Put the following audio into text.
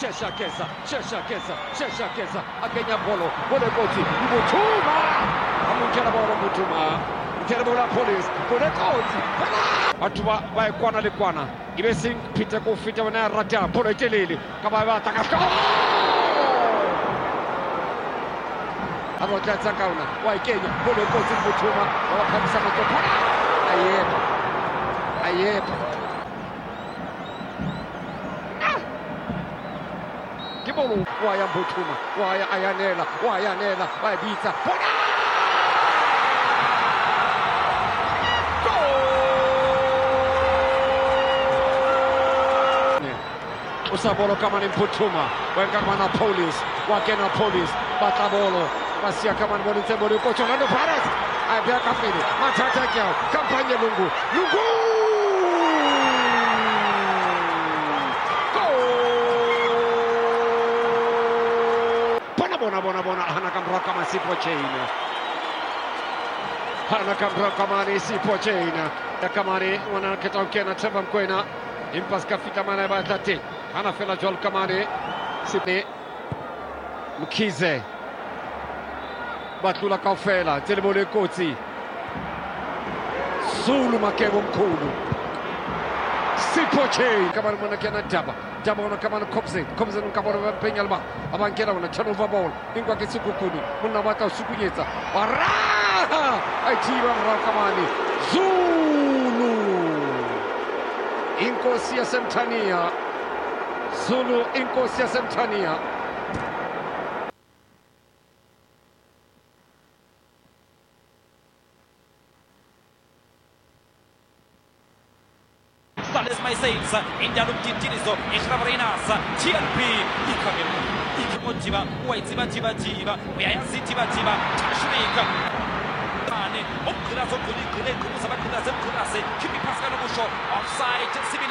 sheshakeza akenya bolo koti Mutuma amukera bolo Mutuma mukera bolo police koti atuba baekwana lekwana ibesing pita kufita wana rata bolo telele kama batakashka Aroja Zakauna wa Kenya bolo koti Mutuma wakabisa matopa ayepa Kibolo waya Mutuma waya Ayanela wabita Usabolo kama ni Mutuma wenga mana police wakena police batabolo Basia kama ni bonite bolo kocho Orlando Pirates abia kafiri matata kyao kampanye lungu Bona hana kamra kama sipo chaina hana kamra kama ni sipo chaina ya kama ni wanaketaukia na Trevor Mkwena impas kafita mana batati hana fela Joel Kamani sipe Mkize Batula Kaufela telebole koti Zulu Makebo Mkulu sipo chaina kama ni mwana kiana daba wana kama na Kobze nkabona penyalba abankera wana turnover ball ingwa kisukukuni muna wata usukunyeza waraha aitira mrakamani Zulu inkosi ya Semtania Zulu inkosi ya Semtania Sales my saves, Indian Titinizo, Ishravarinas, TLP, Ikimojiva, Whitziva, Wayansi Tibativa, Tashrik, Okurazo, Kulik, Kumusaba, Kurase, Kimi Pascal Musho, offside,